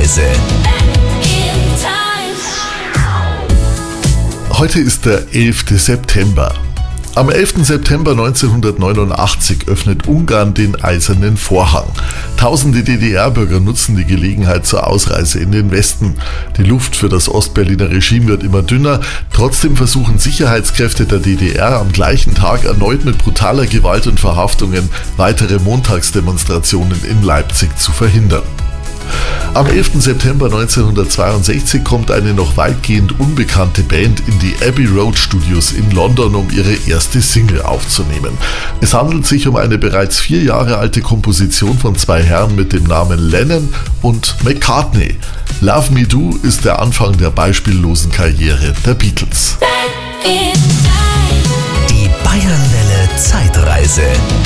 Zeitreise. Heute ist der 11. September. Am 11. September 1989 öffnet Ungarn den Eisernen Vorhang. Tausende DDR-Bürger nutzen die Gelegenheit zur Ausreise in den Westen. Die Luft für das Ostberliner Regime wird immer dünner. Trotzdem versuchen Sicherheitskräfte der DDR am gleichen Tag erneut mit brutaler Gewalt und Verhaftungen weitere Montagsdemonstrationen in Leipzig zu verhindern. Am 11. September 1962 kommt eine noch weitgehend unbekannte Band in die Abbey Road Studios in London, um ihre erste Single aufzunehmen. Es handelt sich um eine bereits 4 Jahre alte Komposition von 2 Herren mit dem Namen Lennon und McCartney. Love Me Do ist der Anfang der beispiellosen Karriere der Beatles. Die Bayernwelle Zeitreise.